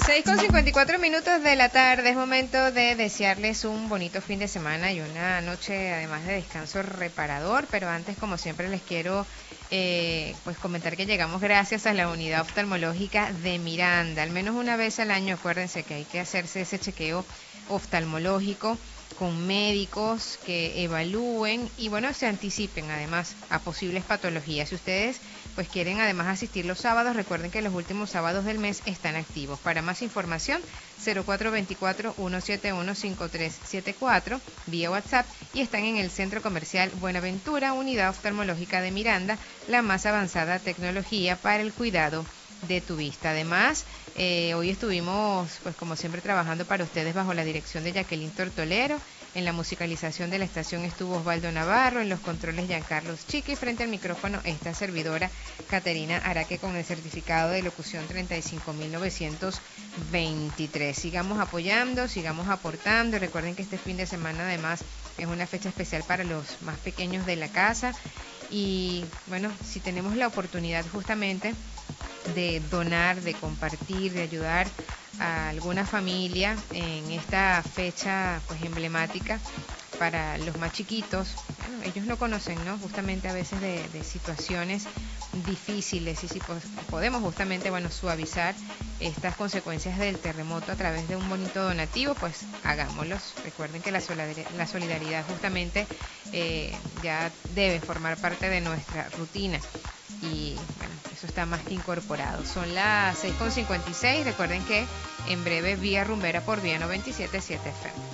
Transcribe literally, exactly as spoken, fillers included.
seis con cincuenta y cuatro minutos de la tarde, es momento de desearles un bonito fin de semana y una noche además de descanso reparador, pero antes como siempre les quiero eh, pues comentar que llegamos gracias a la unidad oftalmológica de Miranda. Al menos una vez al año acuérdense que hay que hacerse ese chequeo oftalmológico con médicos que evalúen y bueno, se anticipen además a posibles patologías. Si ustedes pues quieren además asistir los sábados, recuerden que los últimos sábados del mes están activos. Para más información, cero cuatro dos cuatro, uno siete uno, cinco tres siete cuatro vía WhatsApp y están en el Centro Comercial Buenaventura, Unidad Oftalmológica de Miranda, la más avanzada tecnología para el cuidado de tu vista. Además, eh, hoy estuvimos, pues como siempre, trabajando para ustedes bajo la dirección de Jacqueline Tortolero. En la musicalización de la estación estuvo Osvaldo Navarro, en los controles Giancarlos Chiqui, frente al micrófono esta servidora Caterina Araque con el certificado de locución treinta y cinco mil novecientos veintitrés. Sigamos apoyando, sigamos aportando. Recuerden que este fin de semana además es una fecha especial para los más pequeños de la casa y bueno, si tenemos la oportunidad justamente de donar, de compartir, de ayudar a alguna familia en esta fecha pues emblemática para los más chiquitos. Bueno, ellos no conocen, ¿no? Justamente a veces de, de situaciones difíciles y si pues, podemos justamente, bueno, suavizar estas consecuencias del terremoto a través de un bonito donativo, pues hagámoslos. Recuerden que la solidaridad, la solidaridad justamente eh, ya debe formar parte de nuestra rutina. Y bueno, eso está más que incorporado. Son las seis con cincuenta y seis. Recuerden que en breve vía rumbera por vía noventa y siete punto siete F M.